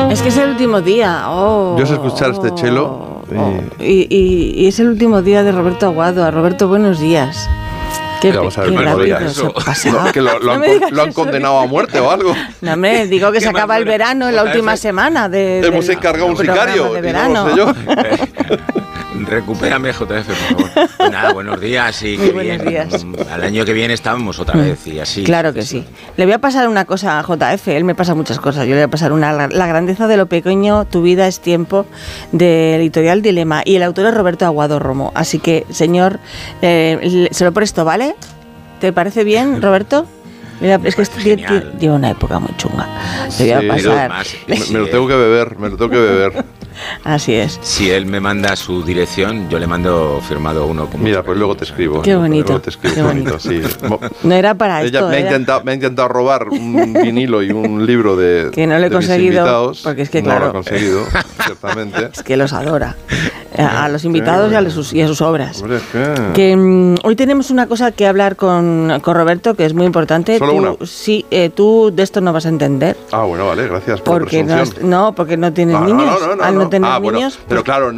Es que es el último día. Yo sé escuchar este chelo. Y es el último día de Roberto Aguado. A Roberto, buenos días. Qué rápido se ha pasado. No, que lo han condenado a muerte o algo. No, hombre, digo que se acaba el verano en la última semana hemos encargado un sicario de verano. No sé yo. Recupérame, JF, por favor. Pues nada, buenos días y muy qué buenos bien. días. Al año que viene estamos otra vez y así. Claro que sí. Le voy a pasar una cosa a JF. Él me pasa muchas cosas. Yo le voy a pasar la grandeza de lo pequeño, tu vida es tiempo, de Editorial Dilema. Y el autor es Roberto Aguado Romo. Así que, señor, se lo presto, ¿vale? ¿Te parece bien, Roberto? Mira, es que lleva una época muy chunga. Le voy a pasar. Me lo tengo que beber. Así es. Si él me manda su dirección, yo le mando firmado uno. Mira, pues luego te escribo. Qué bonito. Luego te escribo, qué bonito, sí. No era para esto. Me ha intentado robar un vinilo y un libro de que no lo he conseguido, invitados. porque es que no claro. lo he conseguido, ciertamente. Es que los adora. A los invitados y a sus obras. Hombre, hoy tenemos una cosa que hablar con Roberto que es muy importante. ¿Solo una? Sí, tú de esto no vas a entender. Ah, bueno, vale, gracias por la porque presunción. porque no tienes niños. No. Al no tener bueno, niños, pero claro,